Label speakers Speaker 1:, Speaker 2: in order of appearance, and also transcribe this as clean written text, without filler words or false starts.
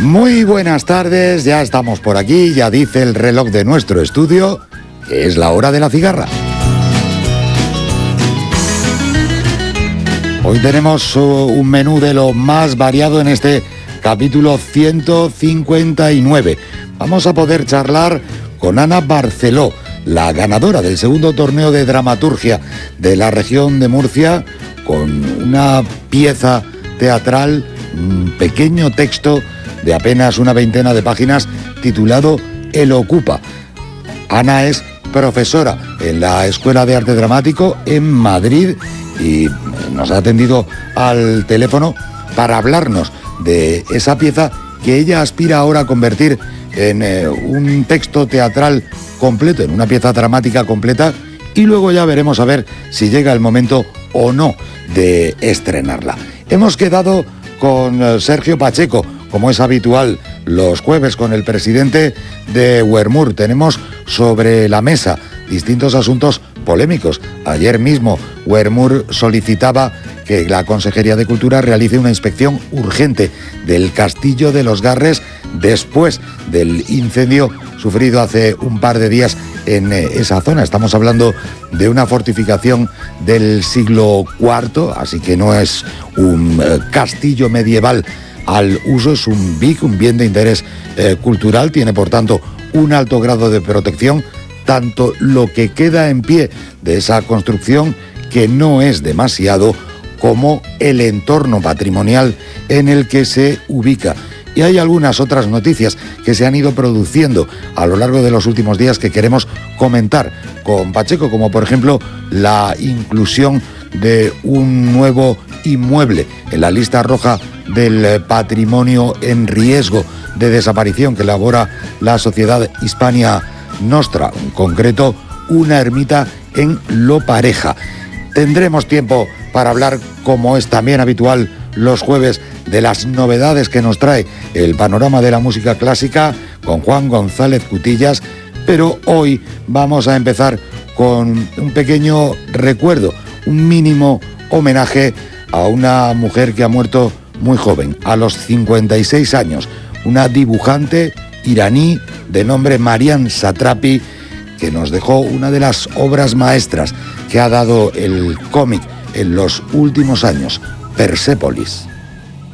Speaker 1: Muy buenas tardes, ya estamos por aquí, ya dice el reloj de nuestro estudio que es la hora de la cigarra. Hoy tenemos un menú de lo más variado en este capítulo 159. Vamos a poder charlar con Ana Barceló, la ganadora del segundo torneo de dramaturgia de la región de Murcia, con una pieza teatral, un pequeño texto de apenas una veintena de páginas titulado El Ocupa. Ana es profesora en la Escuela de Arte Dramático en Madrid y nos ha atendido al teléfono para hablarnos de esa pieza que ella aspira ahora a convertir en un texto teatral completo, en una pieza dramática completa, y luego ya veremos a ver si llega el momento o no de estrenarla. Hemos quedado con Sergio Pacheco, como es habitual los jueves, con el presidente de Wermur. Tenemos sobre la mesa distintos asuntos polémicos. Ayer mismo Wermur solicitaba que la Consejería de Cultura realice una inspección urgente del Castillo de los Garres después del incendio sufrido hace un par de días en esa zona. Estamos hablando de una fortificación del siglo IV, así que no es un castillo medieval al uso, es un BIC, un bien de interés cultural, tiene por tanto un alto grado de protección, tanto lo que queda en pie de esa construcción, que no es demasiado, como el entorno patrimonial en el que se ubica. Y hay algunas otras noticias que se han ido produciendo a lo largo de los últimos días que queremos comentar con Pacheco, como por ejemplo la inclusión de un nuevo inmueble en la lista roja del patrimonio en riesgo de desaparición que elabora la Sociedad Hispania Nostra, en concreto una ermita en Lo Pareja. Tendremos tiempo para hablar, como es también habitual los jueves, de las novedades que nos trae el panorama de la música clásica con Juan González Cutillas, pero hoy vamos a empezar con un pequeño recuerdo, un mínimo homenaje a una mujer que ha muerto muy joven, a los 56 años, una dibujante iraní de nombre Marian Satrapi, que nos dejó una de las obras maestras que ha dado el cómic en los últimos años, Persépolis.